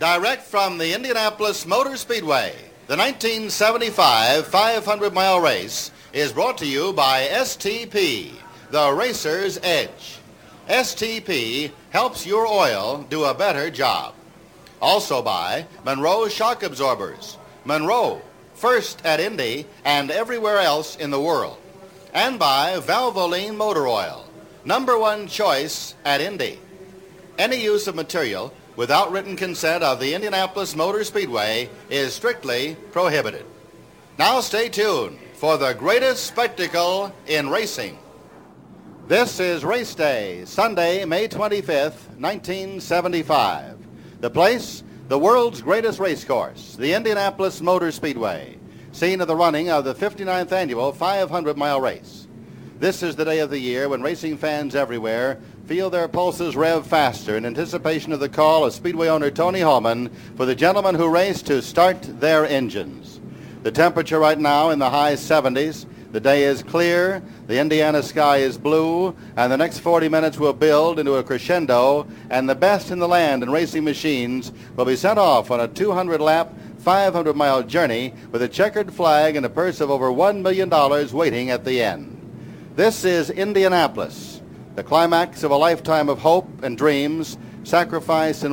Direct from the Indianapolis Motor Speedway, the 1975 500-mile race is brought to you by STP, the Racer's Edge. STP helps your oil do a better job. Also by Monroe Shock Absorbers. Monroe, first at Indy and everywhere else in the world. And by Valvoline Motor Oil, #1 choice at Indy. Any use of material without written consent of the Indianapolis Motor Speedway is strictly prohibited. Now stay tuned for the greatest spectacle in racing. This is Race Day, Sunday, May 25th, 1975. The place, the world's greatest race course, the Indianapolis Motor Speedway, scene of the running of the 59th annual 500-mile race. This is the day of the year when racing fans everywhere feel their pulses rev faster in anticipation of the call of Speedway owner Tony Hulman for the gentlemen who race to start their engines. The temperature right now in the high 70s. The day is clear, the Indiana sky is blue, and the next 40 minutes will build into a crescendo, and the best in the land in racing machines will be sent off on a 200-lap, 500-mile journey with a checkered flag and a purse of over $1 million waiting at the end. This is Indianapolis, the climax of a lifetime of hope and dreams, sacrifice and